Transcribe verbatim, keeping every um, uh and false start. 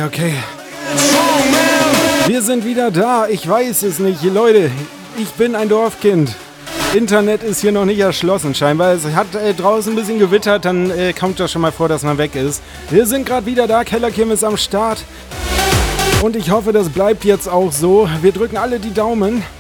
okay. Wir sind wieder da. Ich weiß es nicht. Leute, ich bin ein Dorfkind. Internet ist hier noch nicht erschlossen scheinbar. Es hat äh, draußen ein bisschen gewittert, dann äh, kommt das schon mal vor, dass man weg ist. Wir sind gerade wieder da. Kellerkim ist am Start. Und ich hoffe, das bleibt jetzt auch so. Wir drücken alle die Daumen.